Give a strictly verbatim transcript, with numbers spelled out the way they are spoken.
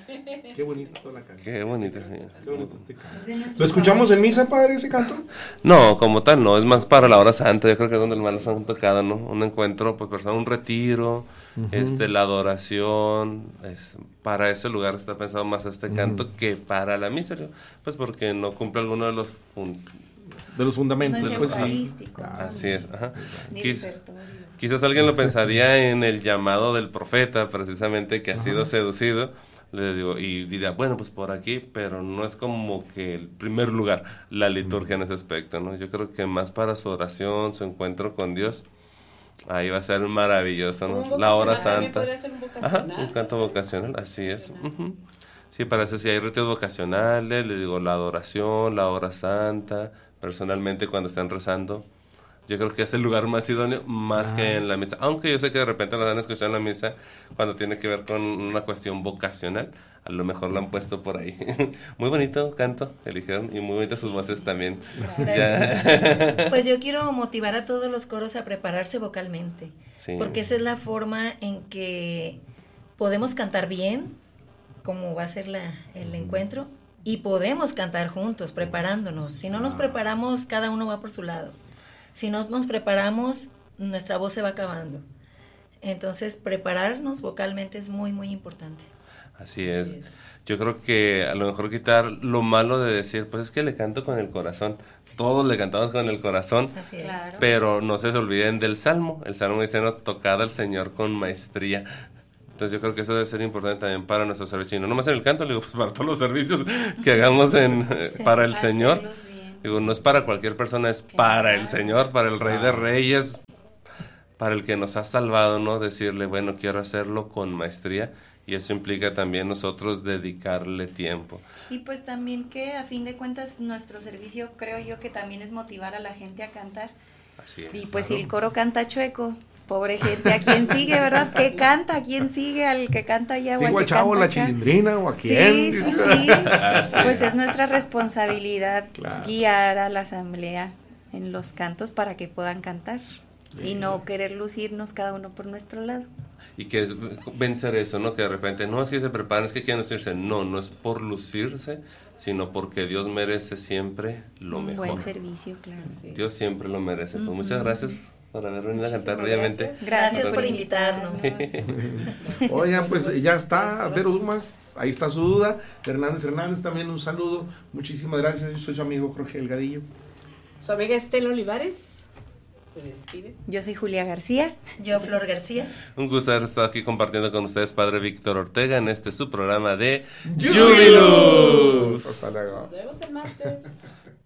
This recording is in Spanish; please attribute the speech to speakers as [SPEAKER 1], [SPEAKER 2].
[SPEAKER 1] Qué bonito la canción.
[SPEAKER 2] Qué bonito, sí.
[SPEAKER 1] Qué bonito este canto. ¿Lo escuchamos en misa, padre, ese canto?
[SPEAKER 2] No, como tal, no. Es más para la hora santa. Yo creo que es donde los han tocado, ¿no? Un encuentro, pues, personal, un retiro, uh-huh. este, la adoración. Es, para ese lugar está pensado más este canto uh-huh. que para la misa. Pues porque no cumple alguno de los fun-
[SPEAKER 1] de los fundamentos.
[SPEAKER 3] No es
[SPEAKER 1] pues,
[SPEAKER 3] eucarístico.
[SPEAKER 2] Sí. Así es. Ajá.
[SPEAKER 3] Ni
[SPEAKER 2] Quiz-
[SPEAKER 3] repertorio.
[SPEAKER 2] quizás alguien lo pensaría en el llamado del profeta, precisamente, que ha sido
[SPEAKER 1] Ajá.
[SPEAKER 2] seducido. Le digo, y diría, bueno, pues por aquí, pero no es como que el primer lugar, la liturgia en ese aspecto, ¿no? Yo creo que más para su oración, su encuentro con Dios, ahí va a ser maravilloso, ¿no? La hora santa.
[SPEAKER 4] Ser un
[SPEAKER 2] Ajá, un canto vocacional, así es. Uh-huh. Sí, para eso sí hay retiros vocacionales, le digo, la adoración, la hora santa, personalmente cuando están rezando. Yo creo que es el lugar más idóneo, más ah. que en la misa. Aunque yo sé que de repente lo han escuchado en la misa cuando tiene que ver con una cuestión vocacional. A lo mejor lo han puesto por ahí. Muy bonito canto, eligieron, y muy bonitas sus voces también.
[SPEAKER 3] Pues yo quiero motivar a todos los coros a prepararse vocalmente. Sí. Porque esa es la forma en que podemos cantar bien, como va a ser la, el encuentro, y podemos cantar juntos, preparándonos. Si no nos preparamos, cada uno va por su lado. Si no nos preparamos, nuestra voz se va acabando. Entonces, prepararnos vocalmente es muy, muy importante.
[SPEAKER 2] Así es. Así es. Yo creo que a lo mejor quitar lo malo de decir, pues es que le canto con el corazón. Todos le cantamos con el corazón.
[SPEAKER 3] Así es. Claro.
[SPEAKER 2] Pero no se olviden del Salmo. El Salmo dice, no, tocad al Señor con maestría. Entonces yo creo que eso debe ser importante también para nuestro servicio. Y no nomás en el canto, digo, pues para todos los servicios que hagamos en, para el Señor. Digo, no es para cualquier persona, es claro. para el Señor, para el Rey claro. de Reyes, para el que nos ha salvado, ¿no? Decirle, bueno, quiero hacerlo con maestría, y eso implica también nosotros dedicarle tiempo.
[SPEAKER 5] Y pues también que a fin de cuentas nuestro servicio, creo yo, que también es motivar a la gente a cantar.
[SPEAKER 2] Así es.
[SPEAKER 5] Y pues claro. si el coro canta chueco, pobre gente, ¿a quién sigue, verdad? ¿Qué canta? ¿A quién sigue? ¿Al que canta allá
[SPEAKER 1] sí,
[SPEAKER 5] o al,
[SPEAKER 1] o al
[SPEAKER 5] que
[SPEAKER 1] chavo,
[SPEAKER 5] canta
[SPEAKER 1] la
[SPEAKER 5] acá?
[SPEAKER 1] Chilindrina o a quién?
[SPEAKER 5] Sí, sí, sí. Pues es nuestra responsabilidad claro. guiar a la asamblea en los cantos para que puedan cantar sí. y no querer lucirnos cada uno por nuestro lado.
[SPEAKER 2] Y que es vencer eso, ¿no? Que de repente, no es que se preparan, es que quieren lucirse. No, no es por lucirse, sino porque Dios merece siempre lo
[SPEAKER 5] Un
[SPEAKER 2] mejor.
[SPEAKER 5] Un buen servicio, claro.
[SPEAKER 2] Sí. Dios siempre lo merece. Pues uh-huh. muchas gracias por haber venido a cantar
[SPEAKER 3] obviamente.
[SPEAKER 2] Gracias,
[SPEAKER 3] gracias por invitarnos.
[SPEAKER 1] Oigan, pues ya está, Vero Dumas, ahí está su duda. Hernández Hernández también un saludo. Muchísimas gracias, yo soy su amigo Jorge Delgadillo.
[SPEAKER 4] Su amiga Estela Olivares se despide.
[SPEAKER 5] Yo soy Julia García.
[SPEAKER 3] Yo Flor García.
[SPEAKER 2] Un gusto haber estado aquí compartiendo con ustedes, Padre Víctor Ortega, en este su programa de Jubilus.
[SPEAKER 1] Hasta luego.
[SPEAKER 4] Nos vemos el martes.